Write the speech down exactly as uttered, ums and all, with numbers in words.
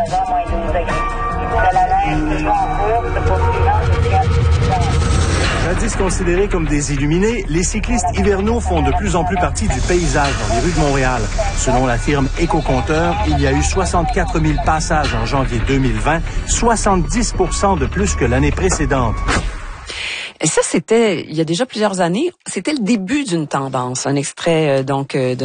maison, moins douze degrés. De la neige toujours en cours, se poursuivant jusqu'à six heures. Jadis considérés comme des illuminés, les cyclistes hivernaux font de plus en plus partie du paysage dans les rues de Montréal. Selon la firme Éco-Compteur, il y a eu soixante-quatre mille passages en janvier deux mille vingt, soixante-dix pour cent de plus que l'année précédente. Et ça, c'était, il y a déjà plusieurs années, c'était le début d'une tendance. Un extrait, euh, donc, euh, de